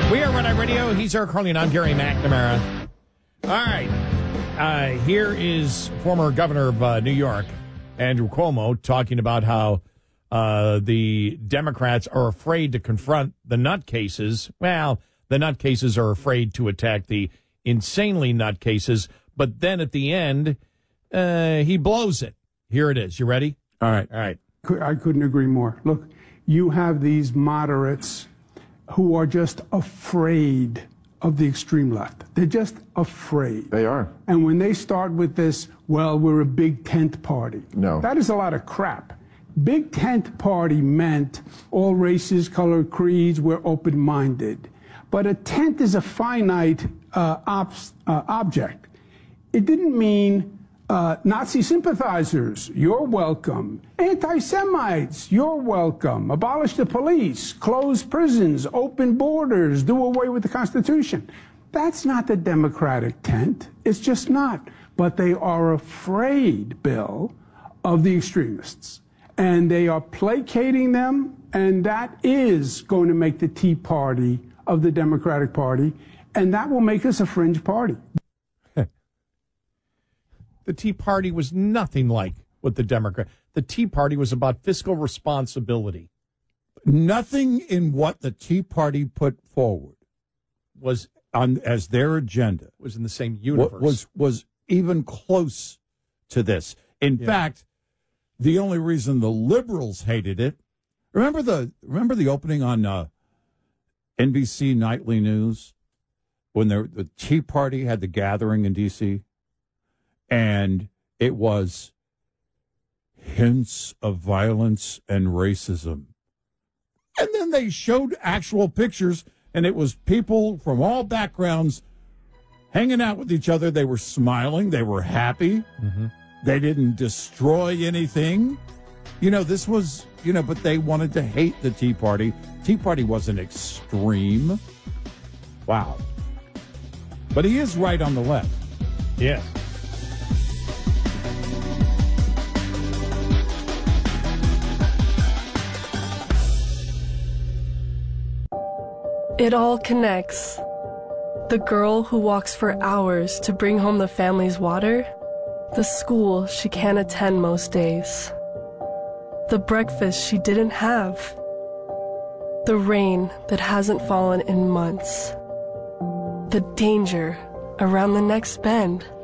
We are Red Eye Radio. He's Eric Carly, and I'm Gary McNamara. All right. Here is former governor of New York, Andrew Cuomo, talking about how the Democrats are afraid to confront the nutcases. Well, the nutcases are afraid to attack the insanely nutcases. But then at the end, he blows it. Here it is. You ready? All right. I couldn't agree more. Look, you have these moderates who are just afraid of the extreme left. They're just afraid. They are. And when they start with this, well, we're a big tent party. No. That is a lot of crap. Big tent party meant all races, color, creeds, we're open-minded. But a tent is a finite object. It didn't mean Nazi sympathizers, you're welcome. Anti-Semites, you're welcome. Abolish the police, close prisons, open borders, do away with the Constitution. That's not the Democratic tent. It's just not. But they are afraid, Bill, of the extremists. And they are placating them, and that is going to make the Tea Party of the Democratic Party, and that will make us a fringe party. The Tea Party was nothing like what the Tea Party was about fiscal responsibility. Nothing in what the Tea Party put forward Was as their agenda was in the same universe. Was even close to this. In fact, the only reason the liberals hated it. Remember the opening on NBC Nightly News when the Tea Party had the gathering in D.C. and it was hints of violence and racism. And then they showed actual pictures, and it was people from all backgrounds hanging out with each other. They were smiling. They were happy. Mm-hmm. They didn't destroy anything. This was, but they wanted to hate the Tea Party. Tea Party wasn't extreme. Wow. But he is right on the left. Yeah. It all connects. The girl who walks for hours to bring home the family's water, the school she can't attend most days, the breakfast she didn't have, the rain that hasn't fallen in months, the danger around the next bend.